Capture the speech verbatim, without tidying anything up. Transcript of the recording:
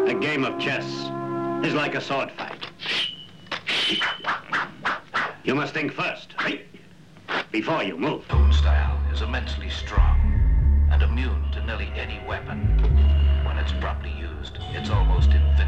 A game of chess is like a sword fight. You must think first, before you move. Own style is immensely strong and immune to nearly any weapon. When it's properly used, it's almost invincible.